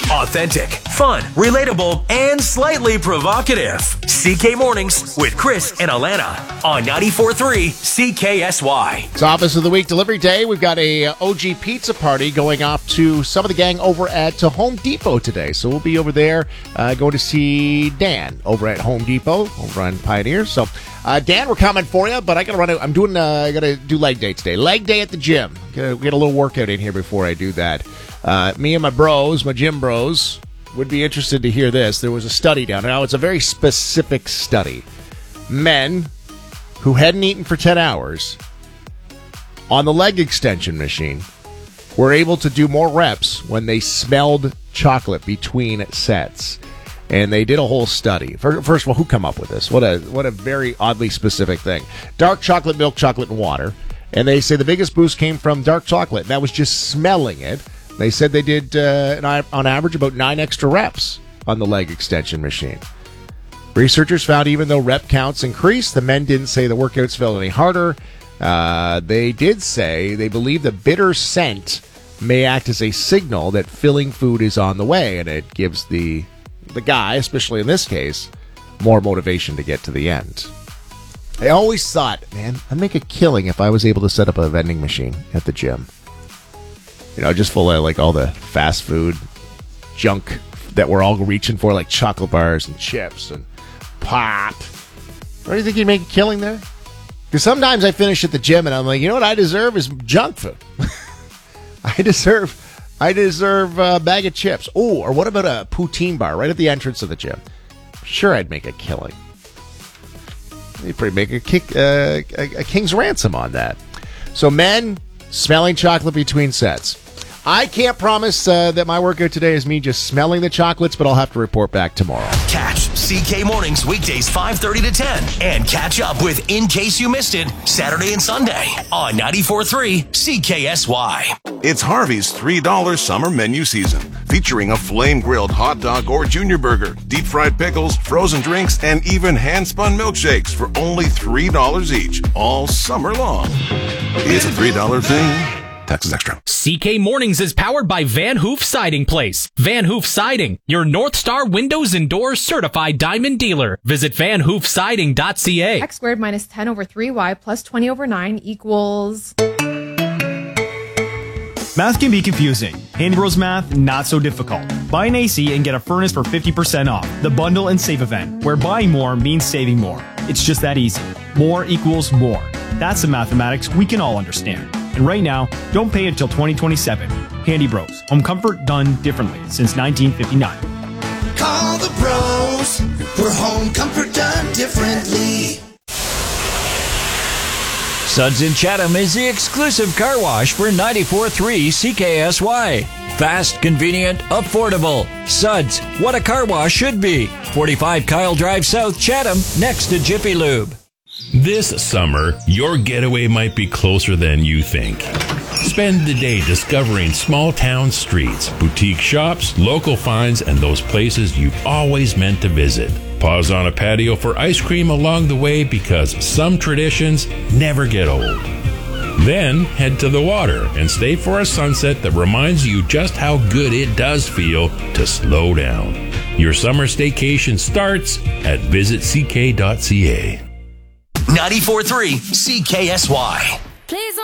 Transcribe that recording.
Authentic, fun, relatable, and slightly provocative. CK Mornings with Chris and Alana on 94.3 CKSY. It's Office of the Week delivery day. We've got a OG pizza party going off to some of the gang over at Home Depot today. So we'll be over there going to see Dan over at Home Depot over on Pioneer. So Dan, we're coming for you, but I got to run. I got to do leg day today. Leg day at the gym. We get a little workout in here before I do that. Me and my bros, my gym bros, would be interested to hear this. There was a study down. Now, it's a very specific study. Men who hadn't eaten for 10 hours on the leg extension machine were able to do more reps when they smelled chocolate between sets. And they did a whole study. First of all, who come up with this? What a very oddly specific thing. Dark chocolate, milk chocolate, and water. And they say the biggest boost came from dark chocolate. And that was just smelling it. They said they did, on average, about 9 extra reps on the leg extension machine. Researchers found even though rep counts increased, the men didn't say the workouts felt any harder. They did say they believe the bitter scent may act as a signal that filling food is on the way, and it gives the guy, especially in this case, more motivation to get to the end. I always thought, man, I'd make a killing if I was able to set up a vending machine at the gym. You know, just full of like all the fast food junk that we're all reaching for, like chocolate bars and chips and pop. What do you think you'd make a killing there? Because sometimes I finish at the gym and I'm like, you know what I deserve is junk food. I deserve a bag of chips. Oh, or what about a poutine bar right at the entrance of the gym? Sure, I'd make a killing. You'd probably make a king's ransom on that. So men smelling chocolate between sets. I can't promise that my workout today is me just smelling the chocolates, but I'll have to report back tomorrow. Catch CK Mornings weekdays 5:30 to 10 and catch up with In Case You Missed It Saturday and Sunday on 94.3 CKSY. It's Harvey's $3 summer menu season, featuring a flame-grilled hot dog or junior burger, deep-fried pickles, frozen drinks, and even hand-spun milkshakes for only $3 each, all summer long. It's a $3 thing. Taxes extra. CK Mornings is powered by Van Hoof Siding Place. Van Hoof Siding, your North Star Windows and Doors certified diamond dealer. Visit vanhoofsiding.ca. X squared minus 10 over 3y plus 20 over 9 equals... Math can be confusing. Handy Bros Math, not so difficult. Buy an AC and get a furnace for 50% off. The Bundle and Save event, where buying more means saving more. It's just that easy. More equals more. That's the mathematics we can all understand. And right now, don't pay until 2027. Handy Bros. Home comfort done differently since 1959. Call the bros for home comfort done differently. Suds in Chatham is the exclusive car wash for 94.3 CKSY. Fast, convenient, affordable. Suds, what a car wash should be. 45 Kyle Drive South, Chatham, next to Jiffy Lube. This summer, your getaway might be closer than you think. Spend the day discovering small town streets, boutique shops, local finds, and those places you've always meant to visit. Pause on a patio for ice cream along the way because some traditions never get old. Then head to the water and stay for a sunset that reminds you just how good it does feel to slow down. Your summer staycation starts at visitck.ca. 94.3 CKSY. Please